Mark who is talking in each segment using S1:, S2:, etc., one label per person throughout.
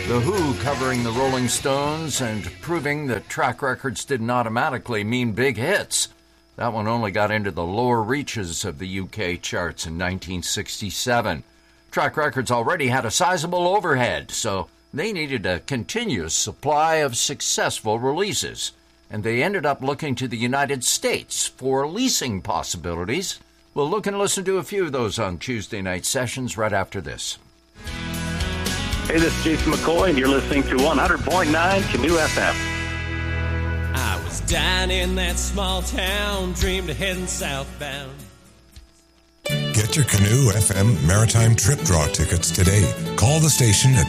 S1: The Who covering the Rolling Stones and proving that track records didn't automatically mean big hits. That one only got into the lower reaches of the UK charts in 1967. Track records already had a sizable overhead, so they needed a continuous supply of successful releases. And they ended up looking to the United States for leasing possibilities. We'll look and listen to a few of those on Tuesday night sessions right after this.
S2: Hey, this is Jason McCoy, and you're listening to 100.9 Canoe FM.
S3: I was down in that small town, dreamed of heading southbound.
S4: Get your Canoe FM Maritime Trip Draw tickets today. Call the station at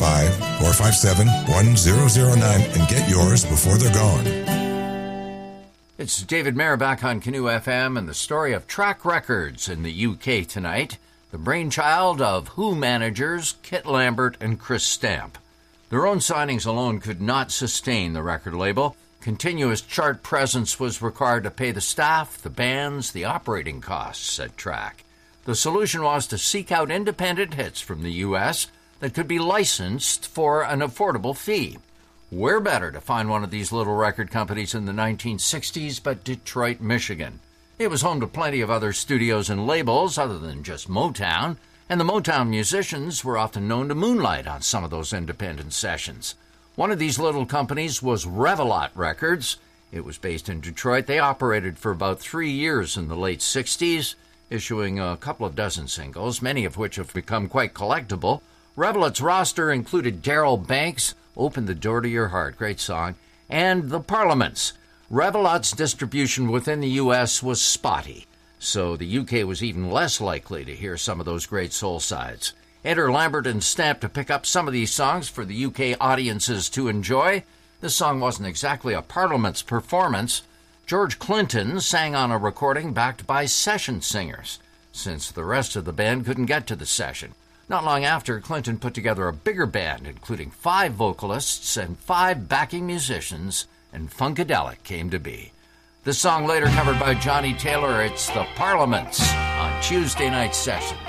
S4: 705-457-1009 and get yours before they're gone.
S1: It's David Mayer back on Canoe FM and the story of track records in the UK tonight. The brainchild of Who managers Kit Lambert and Chris Stamp. Their own signings alone could not sustain the record label. Continuous chart presence was required to pay the staff, the bands, the operating costs, said Track. The solution was to seek out independent hits from the U.S. that could be licensed for an affordable fee. Where better to find one of these little record companies in the 1960s but Detroit, Michigan? It was home to plenty of other studios and labels other than just Motown, and the Motown musicians were often known to moonlight on some of those independent sessions. One of these little companies was Revelot Records. It was based in Detroit. They operated for about 3 years in the late 60s, issuing a couple of dozen singles, many of which have become quite collectible. Revelot's roster included Darryl Banks, Open the Door to Your Heart, great song, and The Parliaments. Revelot's distribution within the U.S. was spotty, so the UK was even less likely to hear some of those great soul sides. Enter Lambert and Stamp to pick up some of these songs for the UK audiences to enjoy. This song wasn't exactly a Parliaments performance. George Clinton sang on a recording backed by session singers, since the rest of the band couldn't get to the session. Not long after, Clinton put together a bigger band, including 5 vocalists and 5 backing musicians, and Funkadelic came to be. The song later covered by Johnny Taylor, it's The Parliaments on Tuesday night sessions.